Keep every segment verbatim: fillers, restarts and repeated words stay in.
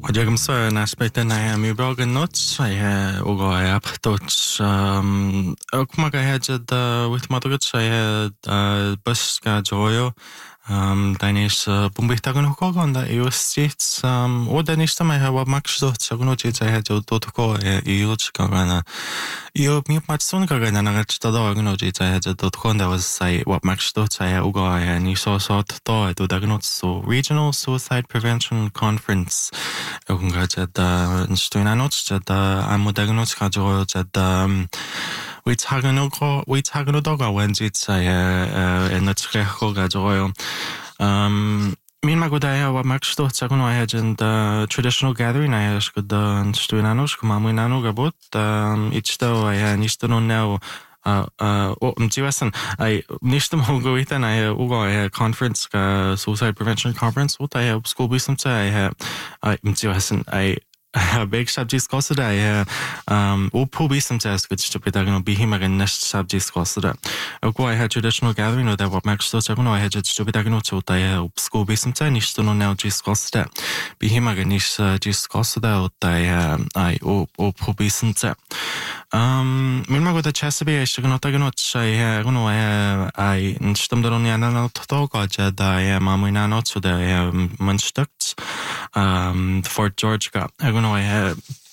Odjagam så naspeten na mi brogan notes I ugo I aptots um okmaga hajad with madrut I bus ga joyo um danis bumbitagan hukogon da iusits um o danis ta mai hawa maxdo sagunochi I hajad totko iuch kagana io mi matson kagana na tada agnoji I hajad totko that was I what maxdo I ugo I ni so so to to dagnot so regional suicide prevention conference Ogunga jada stuinanot jada amu dagnot 가지고 jada we 타그노고 we 타그노도가 왠지 자야 에너지가 하고 가지고요. Um 민마고다야 와 막스도 자고노 해진다 traditional gathering I ask the stuinanos kumamuinano gabot um ichto I nisto now uh uh oh mjiwasan I nisto mogo itan I ugo I conference ka suicide prevention conference what I school bisumta I I mjiwasan I big subjects costed I um all pubi sometimes good to be done be him again next subjects costed okay I had traditional gathering or that what max so I had to be done to the school be sometimes to know now just costed be him again is just costed out I I all pubi sometimes um 민마고 다 차스비 시그노 타그노 차이 고노 I stumdron ja na to 가자 다 마무나 노트 다 문스탁 um Fort George 가 고노 I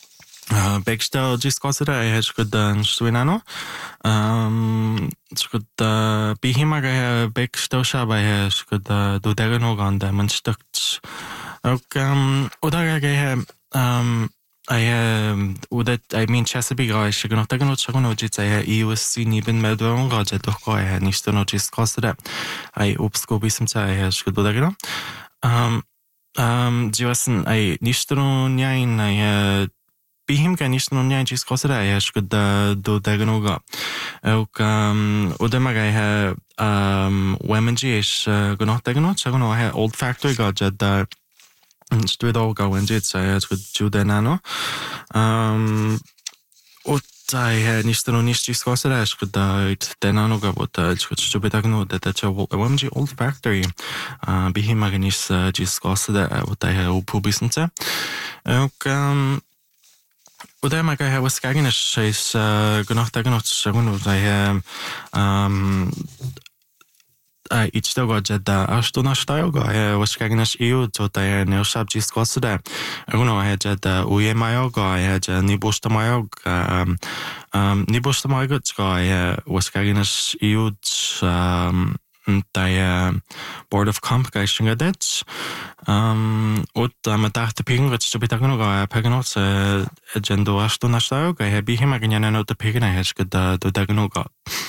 백스터 디스커스다 I had good stuinano um good 비히마가 백스터 샤바 I good do 다그노 간다 문스탁 um 오다가게 um I um that I mean Chesapeake I should not take no chagono jits I E U S C niben medon gaja doch I nisto no jis costed I upsko bisum I has good dagno um um jiwasan I nisto no nyain I bihim ga nisto no nyain jis costed I has good do dagno ga ok um odemaga I um women is gnot dagno chagono I old factory gaja da Stuido go and it's I with Judenano. Um what I had Nistano Nisti Scossash could die Denano go what it's good to be dagno that that's a one G old factory. Uh be him aganis Gis Scossa what I have pubisnce. Um Udema I was gagging a chase gnot dagnot shagun I have um I ichto go jada ashtuna style go I was kagnash eu to the new subjects costed. I know I had jada uye mayo go I had nibosta mayo um um nibosta mayo go I was kagnash eu um the board of complication gadets um ut am dachte ping gets to be dagno go paganot agenda ashtuna style go I be him again no the pig I has good do dagno go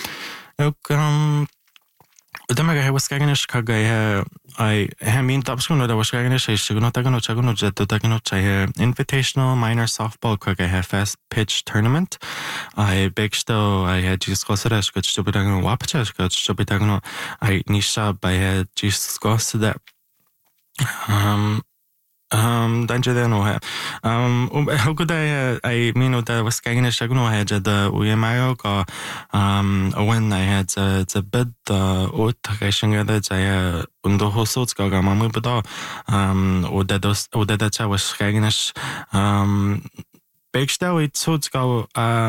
um Udemaga I was gaganish kaga I mean tapskuno da was gaganish I should not agano chagono jet to dagno chai invitational minor softball kaga have fast pitch tournament I begsto I had just gosserash got to be dagno wapachash got to be dagno I nisha by had just gossed that um Um, danke der no um um how could I I mean that was gagging a shagno had the uyamayo go um when I had the bit the otakation that I undo hosot go mamu but um or that was or that I was gagging um big story so go uh